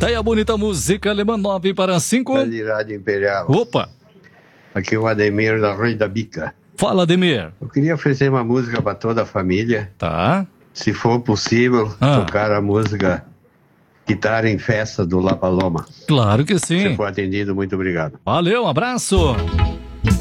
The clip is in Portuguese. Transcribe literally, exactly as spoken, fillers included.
Tá aí a bonita música alemã, nove para cinco. De Rádio Imperial. Opa! Aqui é o Ademir da Rui da Bica. Fala, Ademir. Eu queria oferecer uma música para toda a família. Tá. Se for possível, ah. tocar a música Guitarra em Festa do La Paloma. Claro que sim. Se for atendido, muito obrigado. Valeu, um abraço.